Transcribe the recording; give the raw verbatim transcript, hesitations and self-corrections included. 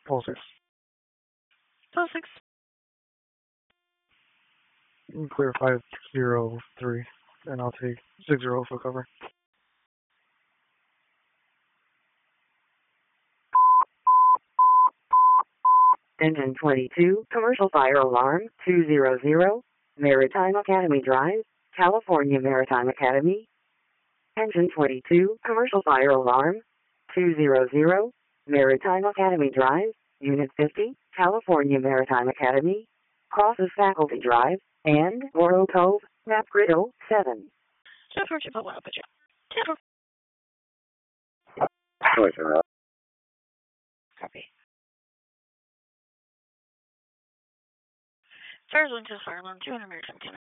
Pole six. Pole six. Clear five zero three, and I'll take six zero for cover. Engine twenty-two, commercial fire alarm, two zero zero, Maritime Academy Drive, California Maritime Academy. Engine twenty-two, commercial fire alarm, two zero zero, Maritime Academy Drive, Unit fifty, California Maritime Academy, crosses Faculty Drive, and Oro Cove, Map Grid oh seven. Jennifer, Jennifer, what up, Jennifer? Copy. Fairland to Fire Alarm, two hundred Maritime Academy.